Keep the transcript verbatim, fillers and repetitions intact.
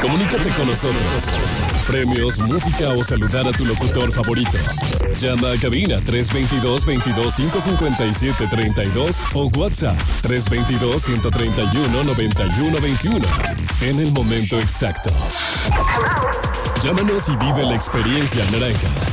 Comunícate con nosotros. Premios, música o saludar a tu locutor favorito. Llama a cabina tres dos dos, veintidós, cinco cincuenta y siete, treinta y dos o WhatsApp tres dos dos, ciento treinta y uno, noventa y uno, veintiuno. En el momento exacto. Llámanos y vive la experiencia naranja.